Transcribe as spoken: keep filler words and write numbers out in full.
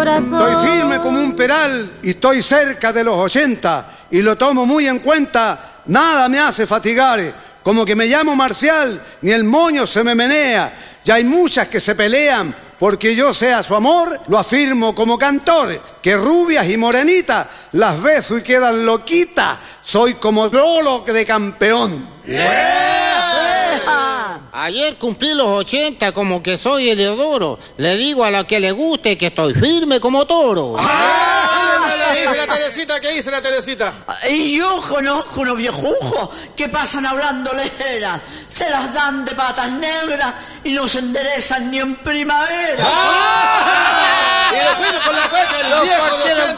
corazón. Estoy firme como un peral y estoy cerca de los ochenta y lo tomo muy en cuenta, nada me hace fatigar. Como que me llamo Marcial, ni el moño se me menea. Ya hay muchas que se pelean porque yo sea su amor, lo afirmo como cantor, que rubias y morenitas las beso y quedan loquitas. Soy como Lolo de campeón. Yeah. Ayer cumplí los ochenta como que soy Eleodoro. Le digo a la que le guste que estoy firme como toro. ¿Qué dice la Teresita? ¿Qué dice la Teresita? Y yo conozco unos viejujos que pasan hablando lejeras, se las dan de patas negras y no se enderezan ni en primavera. ¡Ah! Y después con la cueca el viejo de ochenta.